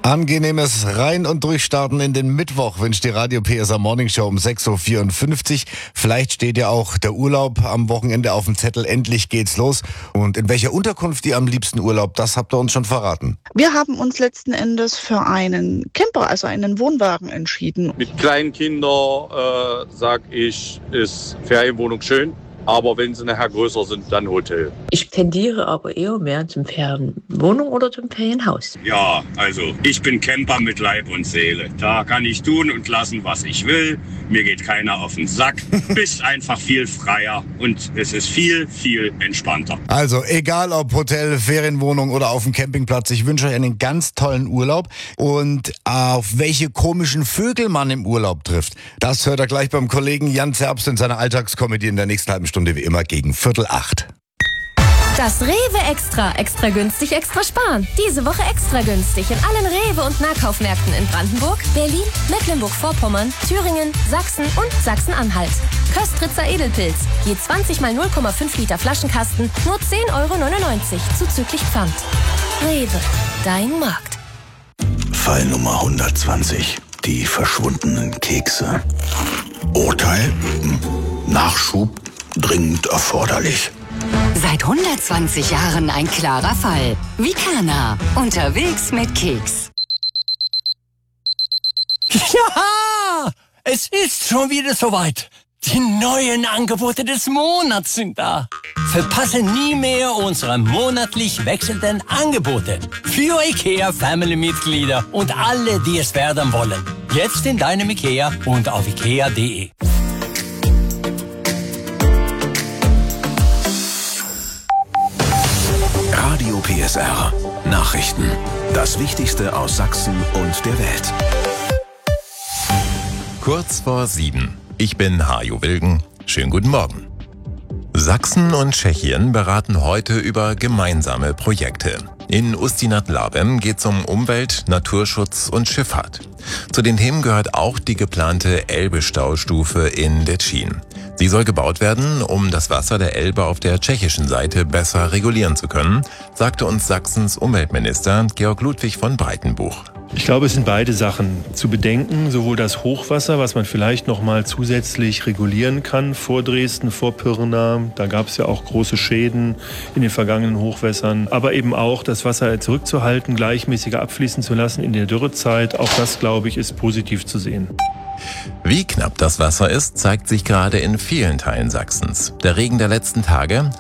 Angenehmes Rein- und Durchstarten in den Mittwoch wünscht die Radio PSA Morning Show um 6.54 Uhr. Vielleicht steht ja auch der Urlaub am Wochenende auf dem Zettel. Endlich geht's los. Und in welcher Unterkunft ihr am liebsten Urlaub, das habt ihr uns schon verraten. Wir haben uns letzten Endes für einen Camper, also einen Wohnwagen entschieden. Mit kleinen Kindern, sag ich, ist Ferienwohnung schön. Aber wenn sie nachher größer sind, dann Hotel. Ich tendiere aber eher mehr zum Ferienwohnung oder zum Ferienhaus. Ja, also ich bin Camper mit Leib und Seele. Da kann ich tun und lassen, was ich will. Mir geht keiner auf den Sack. Bist einfach viel freier und es ist viel, viel entspannter. Also egal ob Hotel, Ferienwohnung oder auf dem Campingplatz, ich wünsche euch einen ganz tollen Urlaub. Und auf welche komischen Vögel man im Urlaub trifft, das hört ihr gleich beim Kollegen Jan Zerbst in seiner Alltagskomödie in der nächsten halben Stunde, wie immer gegen 7:45. Das Rewe Extra. Extra günstig, extra sparen. Diese Woche extra günstig in allen Rewe- und Nahkaufmärkten in Brandenburg, Berlin, Mecklenburg-Vorpommern, Thüringen, Sachsen und Sachsen-Anhalt. Köstritzer Edelpilz. Je 20 mal 0,5 Liter Flaschenkasten, nur 10,99 € zuzüglich Pfand. Rewe. Dein Markt. Fall Nummer 120. Die verschwundenen Kekse. Urteil? Nachschub dringend erforderlich. Seit 120 Jahren ein klarer Fall. Vicana. Unterwegs mit Keks. Ja! Es ist schon wieder soweit. Die neuen Angebote des Monats sind da. Verpasse nie mehr unsere monatlich wechselnden Angebote. Für IKEA Family-Mitglieder und alle, die es werden wollen. Jetzt in deinem IKEA und auf ikea.de. Radio PSR. Nachrichten. Das Wichtigste aus Sachsen und der Welt. Kurz vor 7. Ich bin Hajo Wilgen. Schönen guten Morgen. Sachsen und Tschechien beraten heute über gemeinsame Projekte. In Ústí-nad-Labem geht es um Umwelt, Naturschutz und Schifffahrt. Zu den Themen gehört auch die geplante Elbe-Staustufe in Děčín. Sie soll gebaut werden, um das Wasser der Elbe auf der tschechischen Seite besser regulieren zu können, sagte uns Sachsens Umweltminister Georg Ludwig von Breitenbuch. Ich glaube, es sind beide Sachen zu bedenken. Sowohl das Hochwasser, was man vielleicht noch mal zusätzlich regulieren kann vor Dresden, vor Pirna. Da gab es ja auch große Schäden in den vergangenen Hochwässern. Aber eben auch das Wasser zurückzuhalten, gleichmäßiger abfließen zu lassen in der Dürrezeit. Auch das, glaube ich, ist positiv zu sehen. Wie knapp das Wasser ist, zeigt sich gerade in vielen Teilen Sachsens. Der Regen der letzten Tage